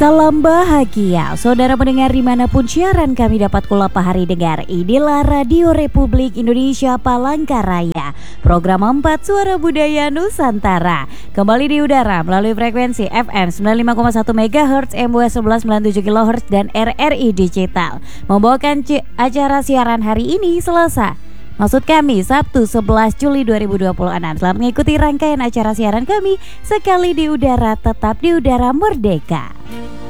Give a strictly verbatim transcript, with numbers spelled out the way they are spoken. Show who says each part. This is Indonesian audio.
Speaker 1: Salam bahagia, saudara pendengar dimanapun siaran kami dapat kulapa hari dengar. Inilah Radio Republik Indonesia Palangkaraya, program empat Suara Budaya Nusantara. Kembali di udara melalui frekuensi F M sembilan puluh lima koma satu megahertz, M W seratus sembilan puluh tujuh kilohertz, dan R R I Digital. Membawakan c- acara siaran hari ini Selasa, maksud kami Sabtu sebelas Juli dua ribu dua puluh enam. Selamat mengikuti rangkaian acara siaran kami. Sekali di udara, tetap di udara merdeka.